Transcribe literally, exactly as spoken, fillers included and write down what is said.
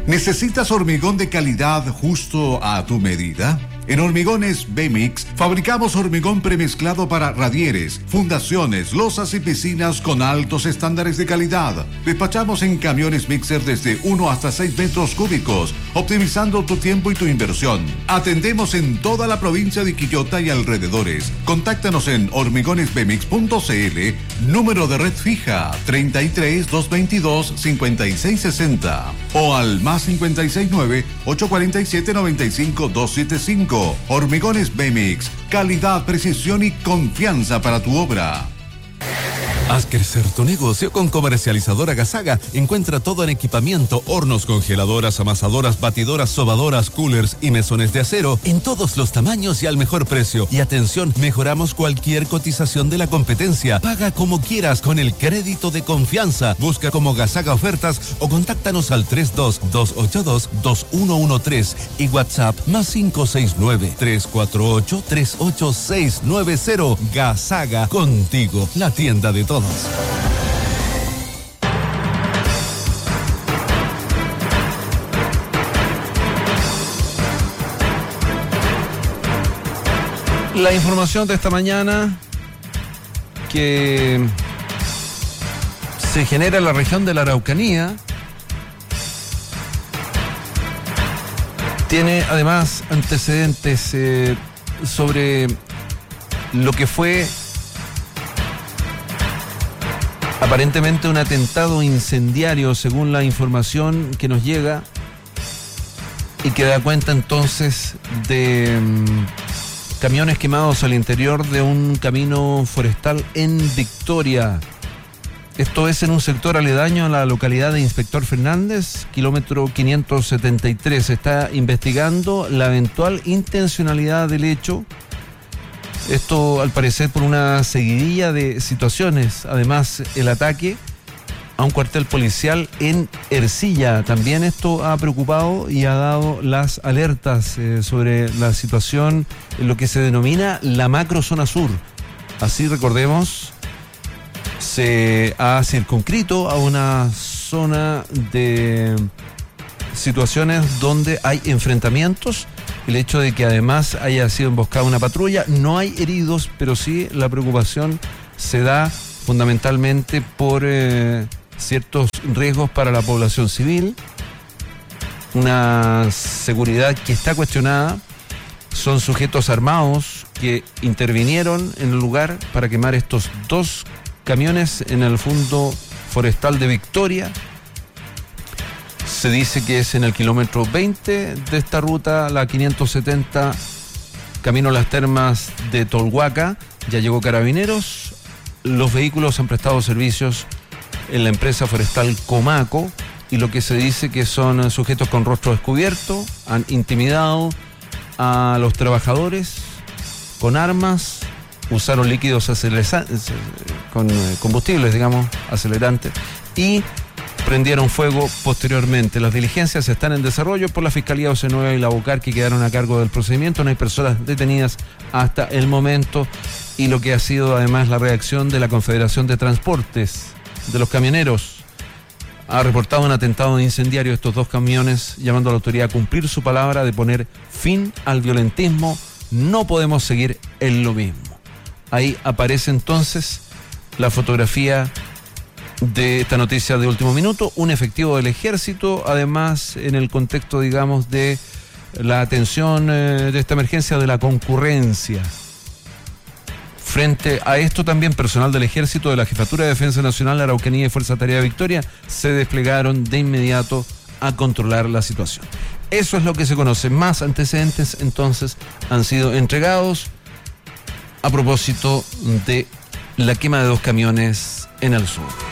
¿Necesitas hormigón de calidad justo a tu medida? En Hormigones B-Mix fabricamos hormigón premezclado para radieres, fundaciones, losas y piscinas con altos estándares de calidad. Despachamos en camiones mixer desde uno hasta seis metros cúbicos, optimizando tu tiempo y tu inversión. Atendemos en toda la provincia de Quillota y alrededores. Contáctanos en hormigones b mix punto c l, número de red fija treinta y tres, doscientos veintidós, cincuenta y seis sesenta o al más cincuenta y seis nueve, ochocientos cuarenta y siete, noventa y cinco, doscientos setenta y cinco. Hormigones B-Mix, calidad, precisión y confianza para tu obra. Haz crecer tu negocio con Comercializadora Gasaga. Encuentra todo en equipamiento, hornos, congeladoras, amasadoras, batidoras, sobadoras, coolers y mesones de acero en todos los tamaños y al mejor precio. Y atención, mejoramos cualquier cotización de la competencia. Paga como quieras con el crédito de confianza. Busca como Gasaga Ofertas o contáctanos al tres dos, dos ocho dos, dos uno uno tres y WhatsApp más cinco seis nueve, tres cuatro ocho, tres ocho seis nueve cero. Gasaga, contigo, la tienda de todos. La información de esta mañana que se genera en la región de la Araucanía tiene además antecedentes eh, sobre lo que fue aparentemente un atentado incendiario, según la información que nos llega y que da cuenta entonces de um, camiones quemados al interior de un camino forestal en Victoria. Esto es en un sector aledaño a la localidad de Inspector Fernández, kilómetro quinientos setenta y tres. Se está investigando la eventual intencionalidad del hecho. Esto, al parecer, por una seguidilla de situaciones. Además, el ataque a un cuartel policial en Ercilla. También esto ha preocupado y ha dado las alertas eh, sobre la situación en lo que se denomina la macrozona sur. Así, recordemos, se ha circunscrito a una zona de situaciones donde hay enfrentamientos. El hecho de que además haya sido emboscada una patrulla, no hay heridos, pero sí la preocupación se da fundamentalmente por eh, ciertos riesgos para la población civil, una seguridad que está cuestionada. Son sujetos armados que intervinieron en el lugar para quemar estos dos camiones en el fondo forestal de Victoria. Se dice que es en el kilómetro veinte de esta ruta, la quinientos setenta, camino a las termas de Tolhuaca. Ya llegó Carabineros. Los vehículos han prestado servicios en la empresa forestal Comaco y lo que se dice que son sujetos con rostro descubierto, han intimidado a los trabajadores con armas, usaron líquidos acelerantes, con combustibles, digamos, acelerantes, y prendieron fuego posteriormente. Las diligencias están en desarrollo por la Fiscalía José Nueva y la Bocar, que quedaron a cargo del procedimiento. No hay personas detenidas hasta el momento, y lo que ha sido además la reacción de la Confederación de Transportes de los Camioneros. Ha reportado un atentado incendiario a estos dos camiones, llamando a la autoridad a cumplir su palabra de poner fin al violentismo. No podemos seguir en lo mismo. Ahí aparece entonces la fotografía de esta noticia de último minuto, un efectivo del ejército, además en el contexto, digamos, de la atención eh, de esta emergencia de la concurrencia. Frente a esto, también personal del ejército, de la Jefatura de Defensa Nacional, la Araucanía y Fuerza Tarea Victoria se desplegaron de inmediato a controlar la situación. Eso es lo que se conoce. Más antecedentes entonces han sido entregados a propósito de la quema de dos camiones en el sur.